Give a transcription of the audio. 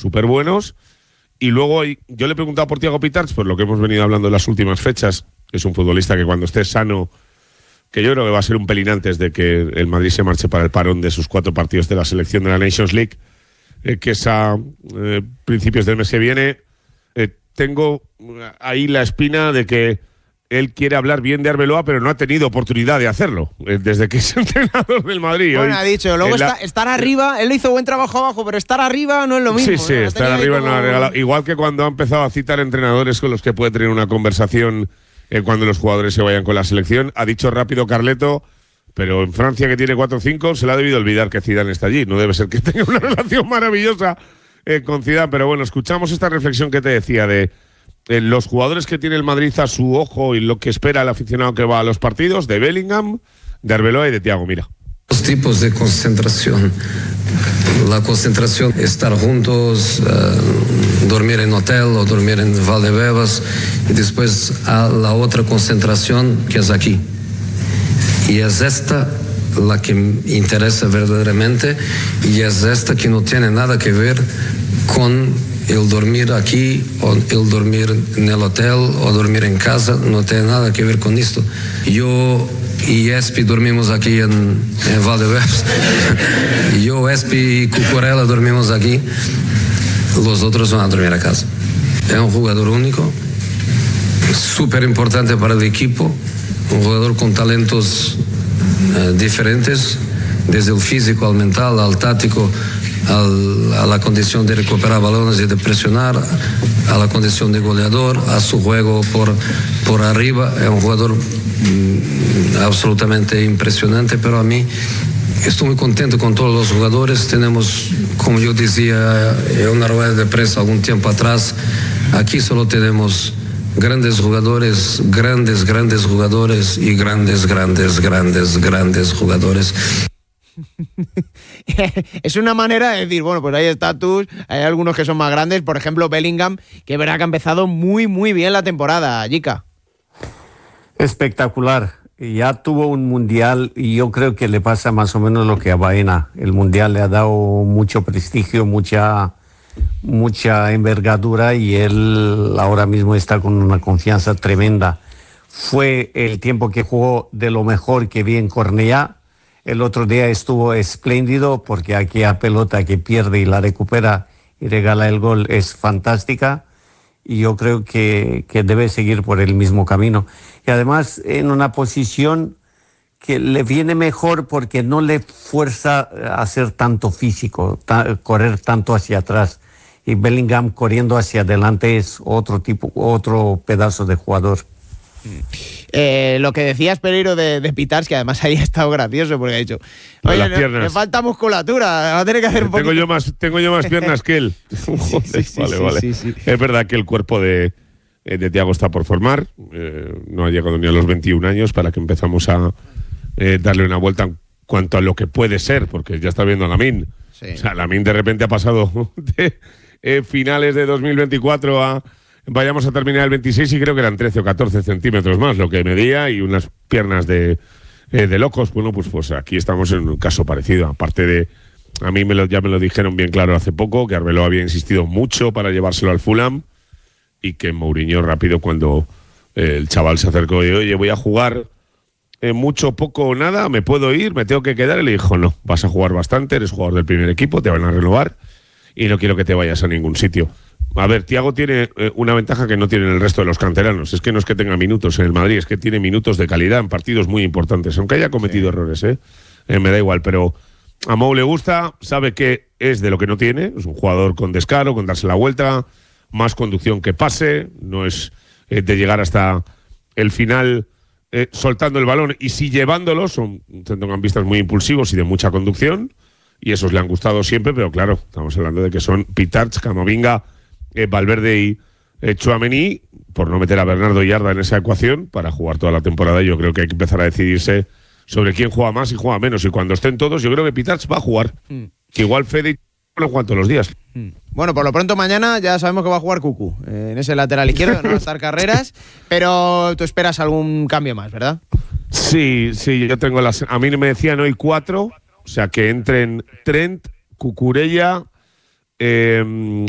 súper buenos. Y luego yo le he preguntado por Thiago Pitarch, por lo que hemos venido hablando en las últimas fechas. Es un futbolista que cuando esté sano, que yo creo que va a ser un pelín antes de que el Madrid se marche para el parón de sus 4 partidos de la selección de la Nations League, que es a principios del mes que viene. Tengo ahí la espina de que él quiere hablar bien de Arbeloa, pero no ha tenido oportunidad de hacerlo desde que es entrenador del Madrid. Bueno, ha dicho, luego estar arriba, él hizo buen trabajo abajo, pero estar arriba no es lo mismo. Sí, estar arriba no ha regalado. Igual que cuando ha empezado a citar entrenadores con los que puede tener una conversación cuando los jugadores se vayan con la selección, ha dicho rápido Carleto, pero en Francia, que tiene 4 o 5, se le ha debido olvidar que Zidane está allí. No debe ser que tenga una relación maravillosa con Zidane, pero bueno, escuchamos esta reflexión que te decía de los jugadores que tiene el Madrid a su ojo y lo que espera el aficionado que va a los partidos, de Bellingham, de Arbeloa y de Thiago. Mira. Los tipos de concentración. La concentración, estar juntos, dormir en hotel o dormir en Valdebebas, y después a la otra concentración que es aquí. Y es esta la que me interesa verdaderamente, y es esta que no tiene nada que ver con el dormir aquí o el dormir en el hotel o dormir en casa. No tiene nada que ver con esto. Yo y Espi dormimos aquí en Valdebebas. Yo, Espi y Cucurella dormimos aquí. Los otros van a dormir a casa. Es un jugador único, súper importante para el equipo, un jugador con talentos diferentes, desde el físico al mental, al táctico, a la condición de recuperar balones y de presionar, a la condición de goleador, a su juego por arriba. Es un jugador absolutamente impresionante, pero a mí estoy muy contento con todos los jugadores. Tenemos, como yo decía en una rueda de prensa algún tiempo atrás, aquí solo tenemos grandes jugadores, grandes jugadores y grandes jugadores. Es una manera de decir, bueno, pues hay estatus, hay algunos que son más grandes, por ejemplo Bellingham, que verá que ha empezado muy bien la temporada, Jica. Espectacular, ya tuvo un mundial y yo creo que le pasa más o menos lo que a Baena. El mundial le ha dado mucho prestigio, mucha envergadura, y él ahora mismo está con una confianza tremenda. Fue el tiempo que jugó de lo mejor que vi en Cornellá. El otro día estuvo espléndido, porque aquella pelota que pierde y la recupera y regala el gol es fantástica, y yo creo que debe seguir por el mismo camino. Y además en una posición que le viene mejor, porque no le fuerza a hacer tanto físico, correr tanto hacia atrás. Y Bellingham corriendo hacia adelante es otro pedazo de jugador. Lo que decías, Pereiro, de Pitarch, que además ahí ha estado gracioso, porque ha dicho, oye, le falta musculatura, va a tener que hacer un poquito. Tengo yo más piernas que él. Vale. Sí. Es verdad que el cuerpo de Thiago está por formar, no ha llegado ni a los 21 años para que empezamos a darle una vuelta en cuanto a lo que puede ser, porque ya está viendo a Lamine. Sí. O sea, Lamine de repente ha pasado de finales de 2024 a vayamos a terminar el 26 y creo que eran 13 o 14 centímetros más lo que medía, y unas piernas de locos. Bueno, pues aquí estamos en un caso parecido. Aparte de, a mí ya me lo dijeron bien claro hace poco, que Arbeloa había insistido mucho para llevárselo al Fulham, y que Mourinho rápido, cuando el chaval se acercó y oye, voy a jugar mucho, poco o nada, me puedo ir, me tengo que quedar, y le dijo, no, vas a jugar bastante, eres jugador del primer equipo, te van a renovar y no quiero que te vayas a ningún sitio. A ver, Thiago tiene una ventaja que no tienen el resto de los canteranos. Es que no es que tenga minutos en el Madrid, es que tiene minutos de calidad en partidos muy importantes, aunque haya cometido errores, me da igual, pero a Mou le gusta, sabe que es de lo que no tiene, es un jugador con descaro, con darse la vuelta, más conducción que pase, no es de llegar hasta el final soltando el balón y sí llevándolo. Son centrocampistas muy impulsivos y de mucha conducción, y esos le han gustado siempre, pero claro, estamos hablando de que son Pitarch, Camavinga, Valverde y Tchouaméni, por no meter a Bernardo Yarda en esa ecuación para jugar toda la temporada. Yo creo que hay que empezar a decidirse sobre quién juega más y juega menos, y cuando estén todos yo creo que Pitarch va a jugar, que igual Fede no juegan todos los días. Bueno, por lo pronto mañana ya sabemos que va a jugar Cucu en ese lateral izquierdo, no va a estar Carreras, pero tú esperas algún cambio más, ¿verdad? Sí, yo tengo a mí me decían hoy 4, o sea que entren Trent, Cucurella,